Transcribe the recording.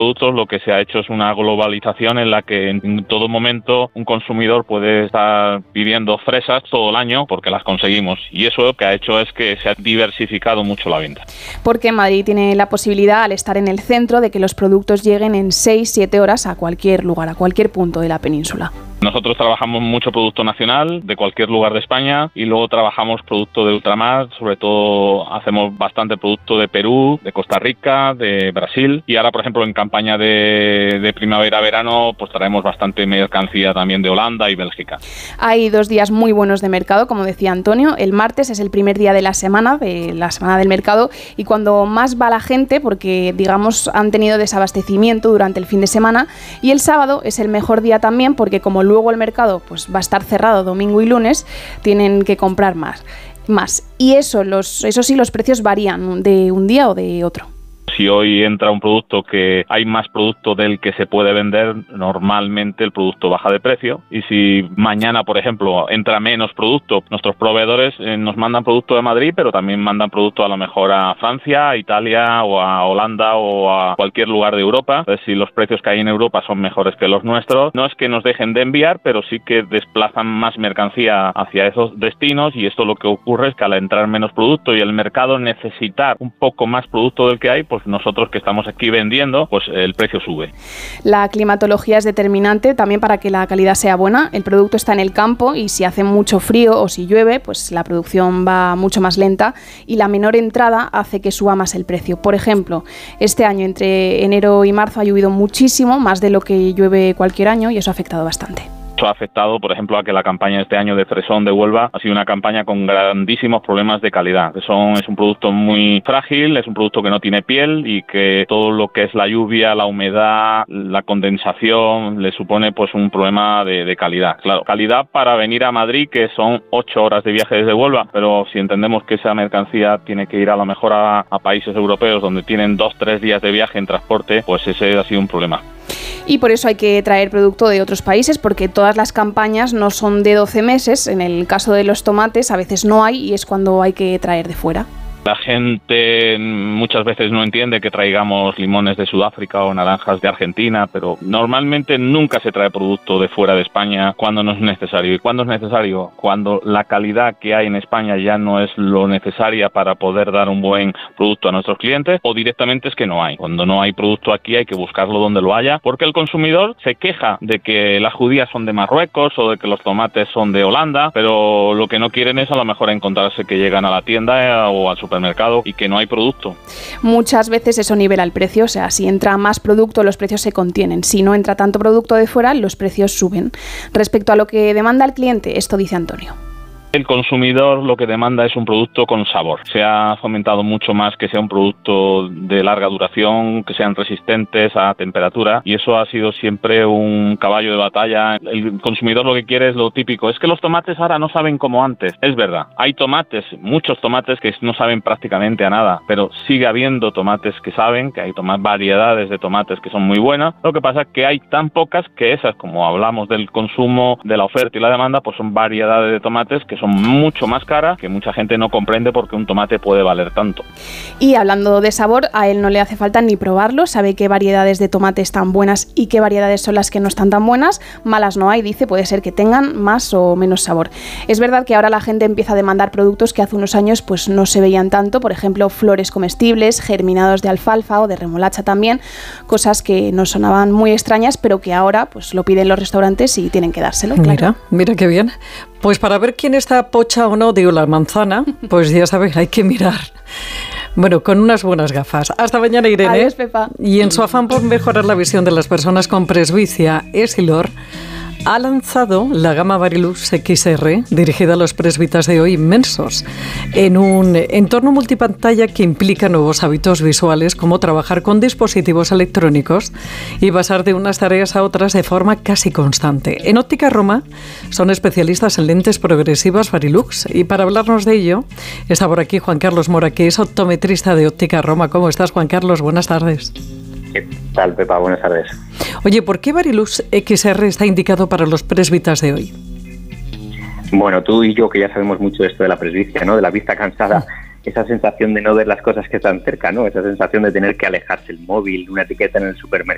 productos lo que se ha hecho es una globalización en la que en todo momento un consumidor puede estar pidiendo fresas todo el año porque las conseguimos, y eso lo que ha hecho es que se ha diversificado mucho la venta. Porque Madrid tiene la posibilidad, al estar en el centro, de que los productos lleguen en 6-7 horas a cualquier lugar, a cualquier punto de la península. Nosotros trabajamos mucho producto nacional de cualquier lugar de España y luego trabajamos producto de ultramar, sobre todo hacemos bastante producto de Perú, de Costa Rica, de Brasil, y ahora por ejemplo en campaña de primavera-verano pues traemos bastante mercancía también de Holanda y Bélgica. Hay 2 días muy buenos de mercado, como decía Antonio. El martes es el primer día de la semana del mercado, y cuando más va la gente, porque digamos han tenido desabastecimiento durante el fin de semana, y el sábado es el mejor día también porque como luego el mercado pues va a estar cerrado domingo y lunes, tienen que comprar más. Y eso sí, los precios varían de un día o de otro. Si hoy entra un producto que hay más producto del que se puede vender, normalmente el producto baja de precio. Y si mañana, por ejemplo, entra menos producto, nuestros proveedores nos mandan producto de Madrid, pero también mandan producto a lo mejor a Francia, a Italia o a Holanda o a cualquier lugar de Europa. Entonces, si los precios que hay en Europa son mejores que los nuestros, no es que nos dejen de enviar, pero sí que desplazan más mercancía hacia esos destinos, y esto lo que ocurre es que al entrar menos producto y el mercado necesitar un poco más producto del que hay, pues nosotros que estamos aquí vendiendo, pues el precio sube. La climatología es determinante también para que la calidad sea buena. El producto está en el campo y si hace mucho frío o si llueve, pues la producción va mucho más lenta y la menor entrada hace que suba más el precio. Por ejemplo, este año entre enero y marzo ha llovido muchísimo, más de lo que llueve cualquier año, y eso ha afectado bastante. Ha afectado, por ejemplo, a que la campaña de este año de fresón de Huelva ha sido una campaña con grandísimos problemas de calidad. Fresón es un producto muy frágil, es un producto que no tiene piel y que todo lo que es la lluvia, la humedad, la condensación le supone pues un problema de calidad. Claro, calidad para venir a Madrid, que son 8 horas de viaje desde Huelva, pero si entendemos que esa mercancía tiene que ir a lo mejor a países europeos donde tienen 2-3 días de viaje en transporte, pues ese ha sido un problema. Y por eso hay que traer producto de otros países, porque todas las campañas no son de 12 meses. En el caso de los tomates a veces no hay y es cuando hay que traer de fuera. La gente muchas veces no entiende que traigamos limones de Sudáfrica o naranjas de Argentina, pero normalmente nunca se trae producto de fuera de España cuando no es necesario. ¿Y cuándo es necesario? Cuando la calidad que hay en España ya no es lo necesaria para poder dar un buen producto a nuestros clientes, o directamente es que no hay. Cuando no hay producto aquí hay que buscarlo donde lo haya, porque el consumidor se queja de que las judías son de Marruecos o de que los tomates son de Holanda, pero lo que no quieren es a lo mejor encontrarse que llegan a la tienda o al supermercado y que no hay producto. Muchas veces eso nivela el precio, o sea, si entra más producto los precios se contienen, si no entra tanto producto de fuera los precios suben. Respecto a lo que demanda el cliente, esto dice Antonio. El consumidor lo que demanda es un producto con sabor. Se ha fomentado mucho más que sea un producto de larga duración, que sean resistentes a temperatura, y eso ha sido siempre un caballo de batalla. El consumidor lo que quiere es lo típico. Es que los tomates ahora no saben como antes. Es verdad, hay tomates, muchos tomates que no saben prácticamente a nada, pero sigue habiendo tomates que saben, que hay variedades de tomates que son muy buenas. Lo que pasa es que hay tan pocas que esas, como hablamos del consumo, de la oferta y la demanda, pues son variedades de tomates que son mucho más caras, que mucha gente no comprende por qué un tomate puede valer tanto. Y hablando de sabor, a él no le hace falta ni probarlo, sabe qué variedades de tomate están buenas y qué variedades son las que no están tan buenas. Malas no hay, dice, puede ser que tengan más o menos sabor. Es verdad que ahora la gente empieza a demandar productos que hace unos años pues no se veían tanto, por ejemplo, flores comestibles, germinados de alfalfa o de remolacha también, cosas que nos sonaban muy extrañas, pero que ahora pues lo piden los restaurantes y tienen que dárselo. Claro. Mira qué bien. Pues para ver quién está pocha o no, digo la manzana, pues ya sabes, hay que mirar. Bueno, con unas buenas gafas. Hasta mañana, Irene. Adiós, Pepa. Y en su afán por mejorar la visión de las personas con presbicia, Essilor ha lanzado la gama Varilux XR, dirigida a los presbitas de hoy inmensos, en un entorno multipantalla que implica nuevos hábitos visuales, como trabajar con dispositivos electrónicos y pasar de unas tareas a otras de forma casi constante. En Óptica Roma son especialistas en lentes progresivas Varilux, y para hablarnos de ello está por aquí Juan Carlos Mora, que es optometrista de Óptica Roma. ¿Cómo estás, Juan Carlos? Buenas tardes. ¿Qué tal, Pepa? Buenas tardes. Oye, ¿por qué Varilux XR está indicado para los presbitas de hoy? Bueno, tú y yo, que ya sabemos mucho de esto de la presbicia, ¿no? De la vista cansada, esa sensación de no ver las cosas que están cerca, ¿no? Esa sensación de tener que alejarse el móvil, una etiqueta en el supermercado.